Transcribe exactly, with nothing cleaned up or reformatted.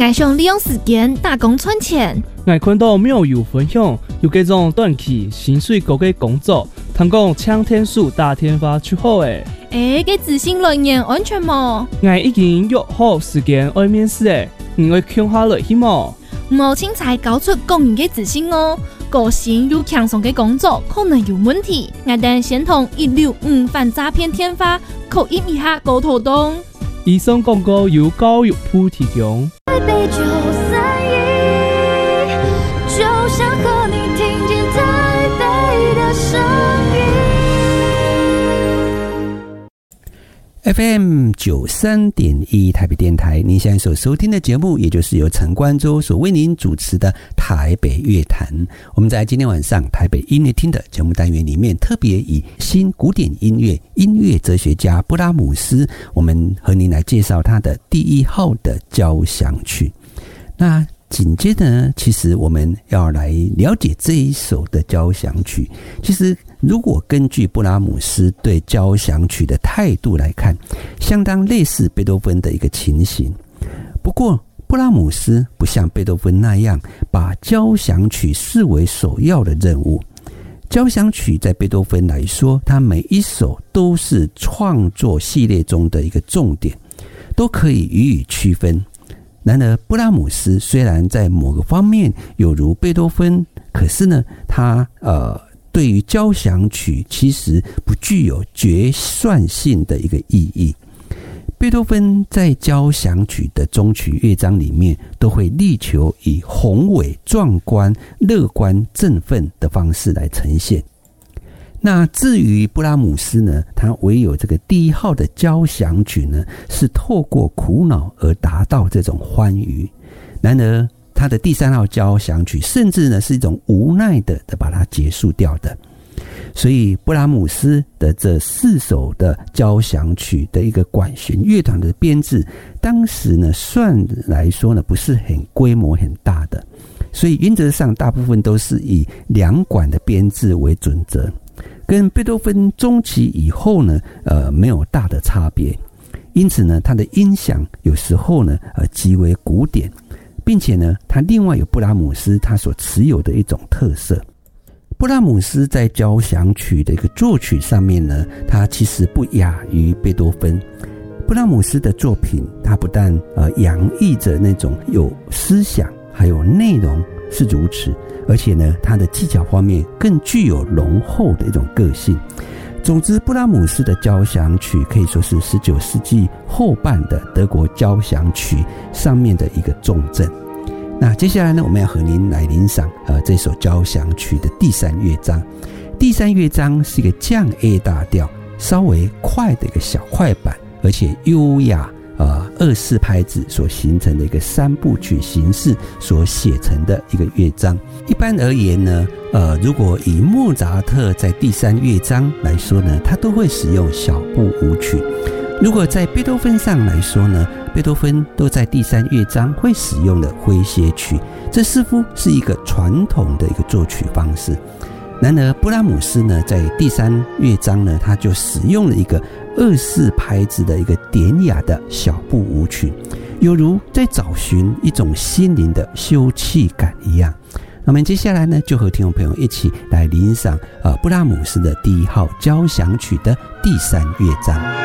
我想利用时间打工赚钱。 我看到妙友分享有这种短期薪水高的工作，通讲抢天数打天发出好诶。 诶，这执行人员安全吗？ 我已经约好时间要面试诶，你会看下来去吗？ 冇清才搞出公营的执行哦，个性又强松的工作可能有问题。我等先同一六五反诈骗天发口音一下沟通动。 以上广告由教育部提供。 台北九三一，就想和你听见台北的声音。 F M 九三点一台北电台，您现在所收听的节目，也就是由陈冠洲所为您主持的台北乐坛。我们在今天晚上台北音乐厅的节目单元里面，特别以新古典音乐音乐哲学家布拉姆斯，我们和您来介绍他的第一号的交响曲。那紧接着呢，其实我们要来了解这一首的交响曲。其实如果根据布拉姆斯对交响曲的态度来看，相当类似贝多芬的一个情形。不过布拉姆斯不像贝多芬那样把交响曲视为首要的任务。交响曲在贝多芬来说，它每一首都是创作系列中的一个重点，都可以予以区分。然而布拉姆斯虽然在某个方面有如贝多芬，可是呢他呃对于交响曲其实不具有决算性的一个意义。贝多芬在交响曲的终曲乐章里面都会力求以宏伟壮观乐观振奋的方式来呈现。那至于布拉姆斯呢，他唯有这个第一号的交响曲呢，是透过苦恼而达到这种欢愉。然而他的第三号交响曲甚至呢是一种无奈的的把它结束掉的。所以布拉姆斯的这四首的交响曲的一个管弦乐团的编制，当时呢算来说呢不是很规模很大的，所以原则上大部分都是以两管的编制为准则，跟贝多芬中期以后呢呃没有大的差别。因此呢它的音响有时候呢呃极为古典，并且呢它另外有布拉姆斯他所持有的一种特色。布拉姆斯在交响曲的一个作曲上面呢，他其实不亚于贝多芬。布拉姆斯的作品，他不但呃洋溢着那种有思想还有内容是如此，而且呢他的技巧方面更具有浓厚的一种个性。总之布拉姆斯的交响曲可以说是十九世纪后半的德国交响曲上面的一个重镇。那接下来呢，我们要和您来欣赏呃这首交响曲的第三乐章。第三乐章是一个降 A 大调，稍微快的一个小快板，而且优雅呃二四拍子所形成的一个三部曲形式所写成的一个乐章。一般而言呢，呃如果以莫扎特在第三乐章来说呢，他都会使用小步舞曲。如果在贝多芬上来说呢，贝多芬都在第三乐章会使用的诙谐曲，这似乎是一个传统的一个作曲方式。然而布拉姆斯呢，在第三乐章呢，他就使用了一个二四拍子的一个典雅的小步舞曲，犹如在找寻一种心灵的休憩感一样。那么接下来呢，就和听众朋友一起来欣赏呃布拉姆斯的第一号交响曲的第三乐章。